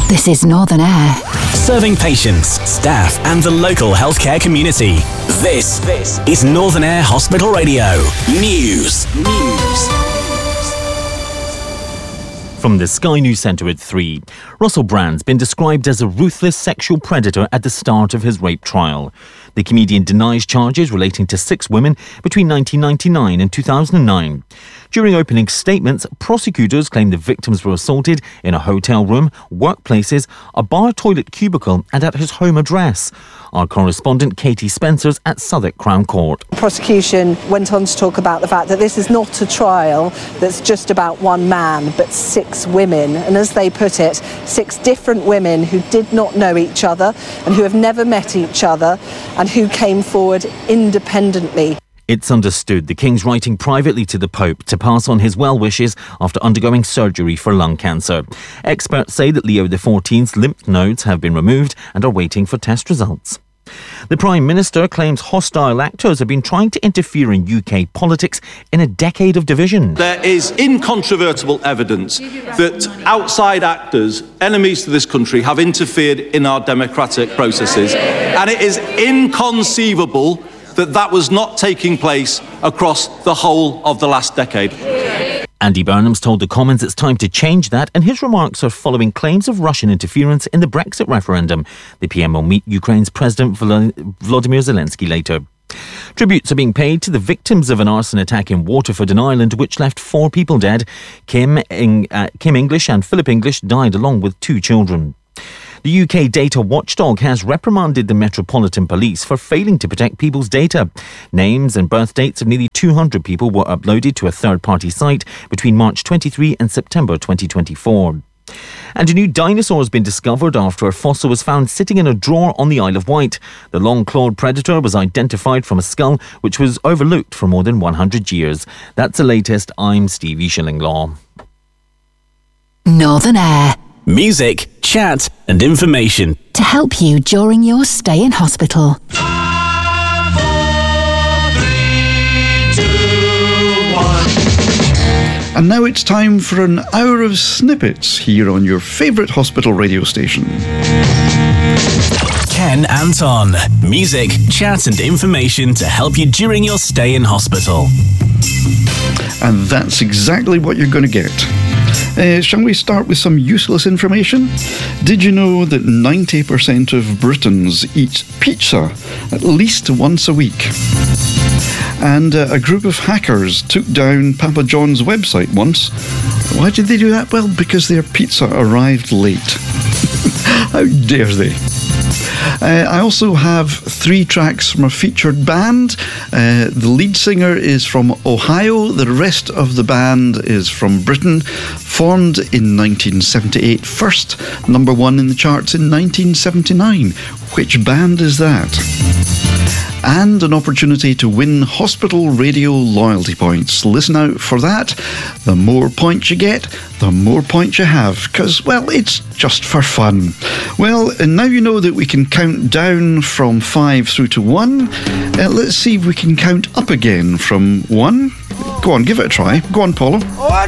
This is Northern Air. Serving patients, staff and the local healthcare community. This is Northern Air Hospital Radio. News. From the Sky News Centre at 3, Russell Brand's been described as a ruthless sexual predator at the start of his rape trial. The comedian denies charges relating to 6 women between 1999 and 2009. During opening statements, prosecutors claimed the victims were assaulted in a hotel room, workplaces, a bar toilet cubicle and at his home address. Our correspondent Katie Spencer's at Southwark Crown Court. The prosecution went on to talk about the fact that this is not a trial that's just about one man, but 6 women. And as they put it, 6 different women who did not know each other and who have never met each other and who came forward independently. It's understood the King's writing privately to the Pope to pass on his well wishes after undergoing surgery for lung cancer. Experts say that Leo XIV's lymph nodes have been removed and are waiting for test results. The Prime Minister claims hostile actors have been trying to interfere in UK politics in a decade of division. There is incontrovertible evidence that outside actors, enemies to this country, have interfered in our democratic processes, and it is inconceivable that was not taking place across the whole of the last decade. Andy Burnham's told the Commons it's time to change that, and his remarks are following claims of Russian interference in the Brexit referendum. The PM will meet Ukraine's President Volodymyr Zelensky later. Tributes are being paid to the victims of an arson attack in Waterford in Ireland, which left 4 people dead. Kim English and Philip English died along with 2 children. The UK data watchdog has reprimanded the Metropolitan Police for failing to protect people's data. Names and birth dates of nearly 200 people were uploaded to a third-party site between March 23 and September 2024. And a new dinosaur has been discovered after a fossil was found sitting in a drawer on the Isle of Wight. The long-clawed predator was identified from a skull which was overlooked for more than 100 years. That's the latest. I'm Stevie Shillinglaw. Northern Air. Music, chat and information To help you during your stay in hospital. 5, 4, 3, 2, 1. And now it's time for an hour of snippets here on your favourite hospital radio station. Ken Anton. Music, chat and information to help you during your stay in hospital. And that's exactly what you're going to get. Shall we start with some useless information? Did you know that 90% of Britons eat pizza at least once a week? And a group of hackers took down Papa John's website once. Why did they do that? Well, because their pizza arrived late. How dare they? I also have 3 tracks from a featured band. The lead singer is from Ohio. The rest of the band is from Britain. Formed in 1978. First number 1 in the charts in 1979. Which band is that? And an opportunity to win hospital radio loyalty points. Listen out for that. The more points you get, the more points you have, because, well, it's just for fun. Well, and now you know that we can count down from 5 through to 1. Let's see if we can count up again from 1. Go on, give it a try. Go on, Paulo.